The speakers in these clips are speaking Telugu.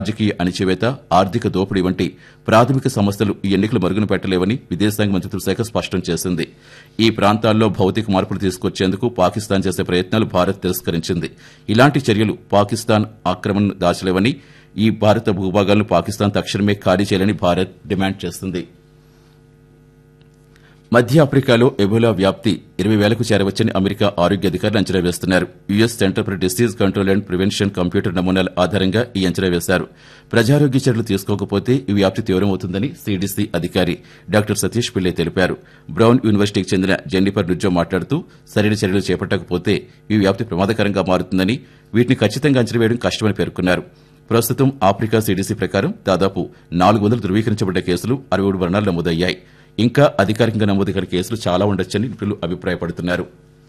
రాజకీయ అణిచివేత ఆర్థిక దోపిడీ వంటి ప్రాథమిక సమస్యలు ఈ ఎన్నికలు మరుగున పెట్టలేవని విదేశాంగ మంత్రిత్వ శాఖ స్పష్టం చేసింది. ఈ ప్రాంతాల్లో భౌతిక మార్పులు తీసుకొచ్చేందుకు పాకిస్తాన్ చేసే ప్రయత్నాలు భారత్ తిరస్కరించింది. ఇలాంటి చర్యలు పాకిస్తాన్ ఆక్రమణను దాచలేవని, ఈ భారత భూభాగాలను పాకిస్తాన్ తక్షణమే ఖాళీ చేయాలని భారత్ డిమాండ్ చేసింది. మధ్య ఆఫ్రికాలో ఎబోలా వ్యాప్తి 20,000కు చేరవచ్చని అమెరికా ఆరోగ్య అధికారులు అంచనా వేస్తున్నారు. US centre for disease control and prevention computer నమూనాల ఆధారంగా ఈ అంచనా వేశారు. ప్రజారోగ్య చర్యలు తీసుకోకపోతే ఈ వ్యాప్తి తీవ్రమవుతుందని సీడీసీ అధికారి డాక్టర్ సతీష్ పిల్లై తెలిపారు. బ్రౌన్ యూనివర్సిటీకి చెందిన జెన్నిఫర్ నుజ్జో మాట్లాడుతూ సరైన చర్యలు చేపట్టకపోతే ఈ వ్యాప్తి ప్రమాదకరంగా మారుతుందని, వీటిని ఖచ్చితంగా అంచనా వేయడం కష్టమని పేర్కొన్నారు. ప్రస్తుతం ఆఫ్రికా సీడీసీ ప్రకారం దాదాపు 400 ధృవీకరించబడ్డ కేసులు 63 మరణాలు నమోదయ్యాయి. ఇంకా అధికారికంగా నమోదు కాని కేసులు చాలా ఉండొచ్చని నిపుణులు అభిప్రాయపడుతున్నారు.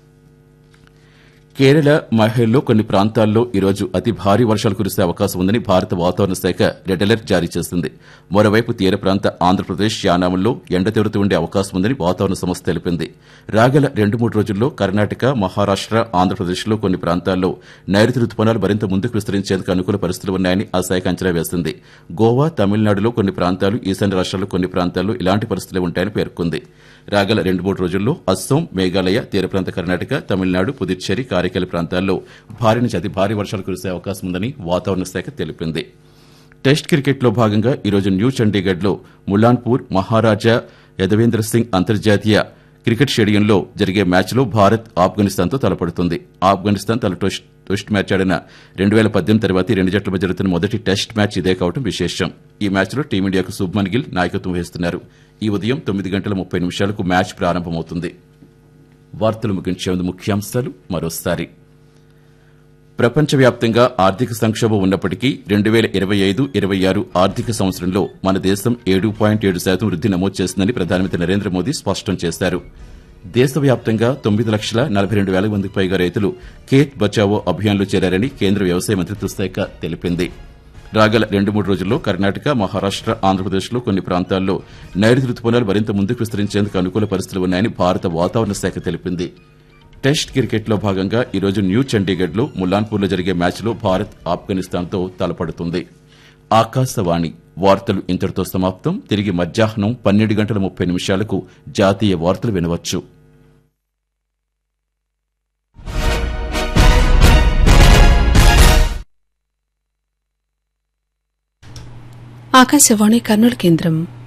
కేరళ మహేల్లో కొన్ని ప్రాంతాల్లో ఈరోజు అతి భారీ వర్షాలు కురిసే అవకాశం ఉందని భారత వాతావరణ శాఖ రెడ్ అలర్ట్ జారీ చేసింది. మరోవైపు తీర ప్రాంత ఆంధ్రప్రదేశ్ యానాంలో ఎండ తీవ్రత ఉండే అవకాశం ఉందని వాతావరణ సంస్థ తెలిపింది. రాగల 2-3 రోజుల్లో కర్ణాటక, మహారాష్ట, ఆంధ్రప్రదేశ్లో కొన్ని ప్రాంతాల్లో నైరుతి రుతుపవనాలు మరింత ముందుకు విస్తరించేందుకు అనుకూల పరిస్థితులు ఉన్నాయని ఆ శాఖ అంచనా వేసింది. గోవా, తమిళనాడులో కొన్ని ప్రాంతాలు, ఈశాన్య రాష్ట్రాల్లో కొన్ని ప్రాంతాల్లో ఇలాంటి పరిస్థితులే ఉంటాయని పేర్కొంది. రాగల 2-3 రోజుల్లో అస్సోం, మేఘాలయ, తీర ప్రాంత కర్ణాటక, తమిళనాడు, పుదుచ్చేరి, కారైకాల్ ప్రాంతాల్లో భారీ నుంచి అతి భారీ వర్షాలు కురిసే అవకాశం ఉందని వాతావరణ శాఖ తెలిపింది. టెస్ట్ క్రికెట్లో భాగంగా ఈరోజు న్యూ చండీగఢ్లో ములాన్పూర్ మహారాజా యదవేంద్ర సింగ్ అంతర్జాతీయ క్రికెట్ స్టేడియంలో జరిగే మ్యాచ్లో భారత్ ఆఫ్ఘనిస్తాన్తో తలపడుతుంది. ఆఫ్ఘనిస్తాన్ తల టెస్ట్ మ్యాచ్ ఆడిన 2018 తర్వాత ఈ రెండు జట్ల మధ్య జరుగుతున్న మొదటి టెస్ట్ మ్యాచ్ ఇదే కావడం విశేషం. ఈ మ్యాచ్లో టీమిండియాకు శుభ్మన్ గిల్ నాయకత్వం వహిస్తున్నారు. ఈ ఉదయం 9:30 మ్యాచ్ ప్రారంభమవుతుంది. వార్తలు ముగించే ముందు ముఖ్యాంశాలు మరోసారి. ప్రపంచవ్యాప్తంగా ఆర్థిక సంక్షోభం ఉన్నప్పటికీ 2025-26 ఆర్థిక సంవత్సరంలో మన దేశం 7.7% వృద్ది నమోదు చేసిందని ప్రధానమంత్రి నరేంద్ర మోదీ స్పష్టం చేశారు. దేశవ్యాప్తంగా 9,42,000 మందికి పైగా రైతులు ఖేత్ బచావో అభియాన్లో చేరారని కేంద్ర వ్యవసాయ మంత్రిత్వ శాఖ తెలిపింది. రాగల 2-3 రోజుల్లో కర్ణాటక, మహారాష్ట, ఆంధ్రప్రదేశ్లో కొన్ని ప్రాంతాల్లో నైరుతి రుతుపవనాలు మరింత ముందుకు విస్తరించేందుకు అనుకూల పరిస్థితులు ఉన్నాయని భారత వాతావరణ శాఖ తెలిపింది. టెస్ట్ క్రికెట్లో భాగంగా ఈరోజు న్యూ చండీగఢ్లో ములాన్పూర్లో జరిగే మ్యాచ్లో భారత్ ఆఫ్ఘనిస్తాన్తో తలపడుతుంది. ఆకాశవాణి వార్తలు ఇంతటితో సమాప్తం. తిరిగి మధ్యాహ్నం 12:30 జాతీయ వార్తలు వినవచ్చు. ఆకాశవాణి కర్నూలు కేంద్రం.